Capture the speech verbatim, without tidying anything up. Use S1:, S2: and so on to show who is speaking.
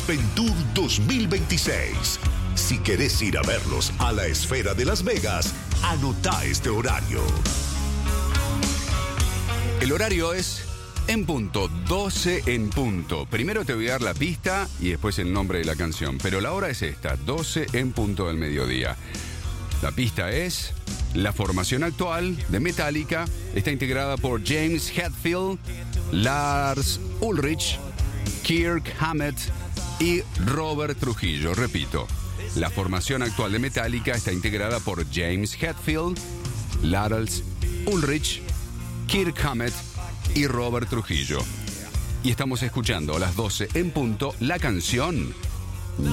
S1: Ventour dos mil veintiséis. Si querés ir a verlos a la Esfera de Las Vegas, anotá este horario.
S2: El horario es en punto, doce en punto. Primero te voy a dar la pista y después el nombre de la canción. Pero la hora es esta, doce en punto del mediodía. La pista es: la formación actual de Metallica está integrada por James Hetfield, Lars Ulrich, Kirk Hammett y Robert Trujillo. Repito, la formación actual de Metallica está integrada por James Hetfield, Lars Ulrich, Kirk Hammett y Robert Trujillo. Y estamos escuchando a las doce en punto la canción